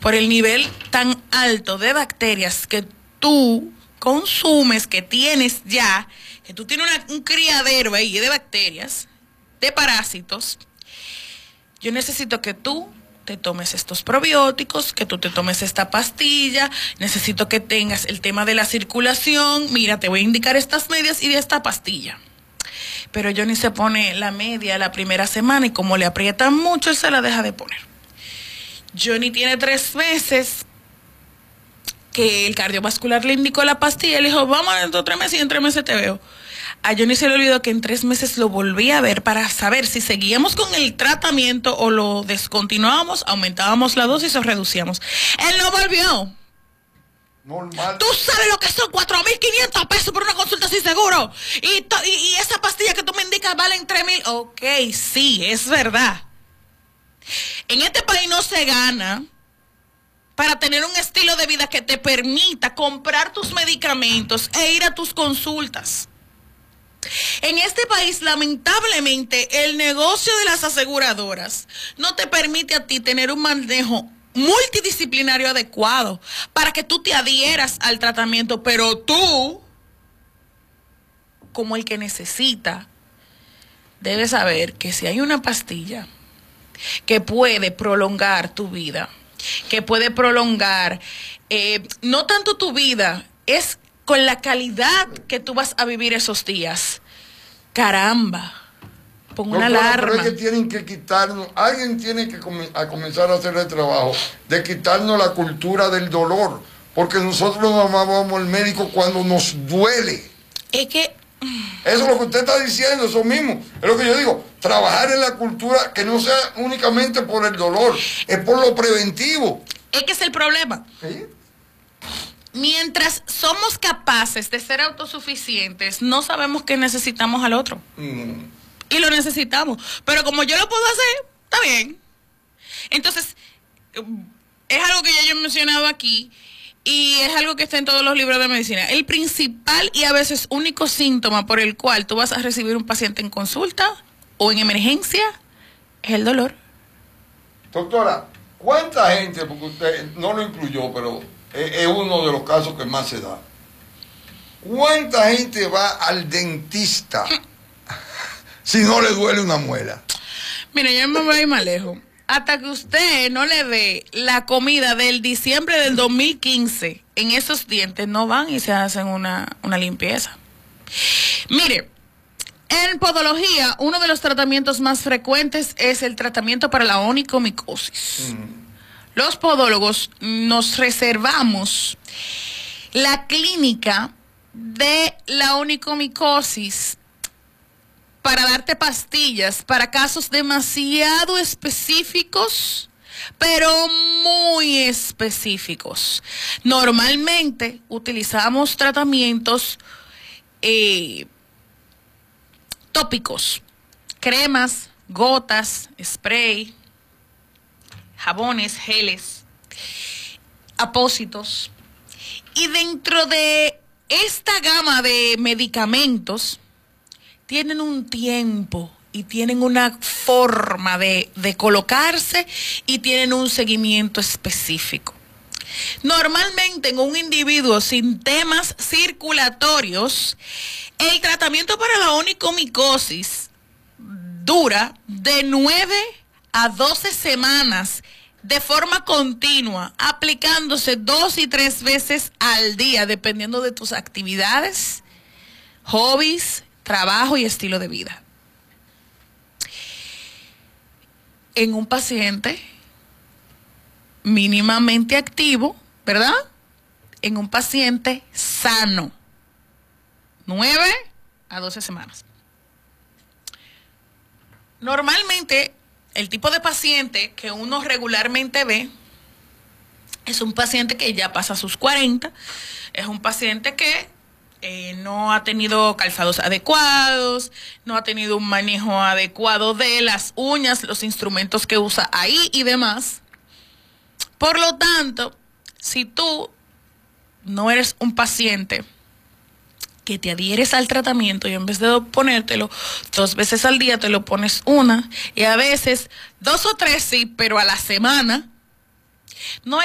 por el nivel tan alto de bacterias que tú consumes, que tienes ya, que tú tienes un criadero ahí de bacterias, de parásitos, yo necesito que tú te tomes estos probióticos, que tú te tomes esta pastilla, necesito que tengas el tema de la circulación, mira, te voy a indicar estas medias y de esta pastilla. Pero Johnny se pone la media la primera semana y como le aprietan mucho, él se la deja de poner. Johnny tiene 3 meses que el cardiovascular le indicó la pastilla, le dijo, vamos dentro de 3 meses y en 3 meses te veo. A Johnny se le olvidó que en 3 meses lo volví a ver para saber si seguíamos con el tratamiento o lo descontinuábamos, aumentábamos la dosis o reducíamos. Él no volvió. Normal. Tú sabes lo que son 4,500 pesos por una consulta sin seguro. Y esa pastilla que tú me indicas valen 3,000. Ok, sí, es verdad. En este país no se gana para tener un estilo de vida que te permita comprar tus medicamentos e ir a tus consultas. En este país, lamentablemente, el negocio de las aseguradoras no te permite a ti tener un manejo multidisciplinario adecuado para que tú te adhieras al tratamiento, pero tú, como el que necesita, debes saber que si hay una pastilla que puede prolongar tu vida, que puede prolongar, no tanto tu vida, es con la calidad que tú vas a vivir esos días. Caramba, pon una alarma. Pero es que tienen que quitarnos, alguien tiene que comenzar a hacer el trabajo de quitarnos la cultura del dolor, porque nosotros nos vamos al médico cuando nos duele. Es que eso es lo que usted está diciendo, eso mismo. Es lo que yo digo, trabajar en la cultura que no sea únicamente por el dolor, es por lo preventivo. Es que es el problema. ¿Sí? Mientras somos capaces de ser autosuficientes, no sabemos que necesitamos al otro. Y lo necesitamos. Pero como yo lo puedo hacer, está bien. Entonces, es algo que ya yo he mencionado aquí y es algo que está en todos los libros de medicina. El principal y a veces único síntoma por el cual tú vas a recibir un paciente en consulta o en emergencia es el dolor. Doctora, ¿cuánta gente, porque usted no lo incluyó, pero es uno de los casos que más se da, cuánta gente va al dentista si no le duele una muela? Mire, yo me voy a ir más lejos. Hasta que usted no le dé la comida del diciembre del 2015 en esos dientes, no van y se hacen una limpieza. Mire, en podología, uno de los tratamientos más frecuentes es el tratamiento para la onicomicosis. Los podólogos nos reservamos la clínica de la onicomicosis para darte pastillas para casos demasiado específicos, pero muy específicos. Normalmente utilizamos tratamientos tópicos, cremas, gotas, spray, jabones, geles, apósitos. Y dentro de esta gama de medicamentos tienen un tiempo y tienen una forma de colocarse y tienen un seguimiento específico. Normalmente en un individuo sin temas circulatorios, el tratamiento para la onicomicosis dura de 9 a 12 semanas de forma continua, aplicándose 2 y 3 veces al día, dependiendo de tus actividades, hobbies, trabajo y estilo de vida. En un paciente mínimamente activo, ¿verdad? En un paciente sano, 9 a 12 semanas. Normalmente, el tipo de paciente que uno regularmente ve es un paciente que ya pasa sus 40, es un paciente que no ha tenido calzados adecuados, no ha tenido un manejo adecuado de las uñas, los instrumentos que usa ahí y demás. Por lo tanto, si tú no eres un paciente que te adhieres al tratamiento y en vez de ponértelo 2 veces al día, te lo pones 1 y a veces 2 o 3 sí, pero a la semana, no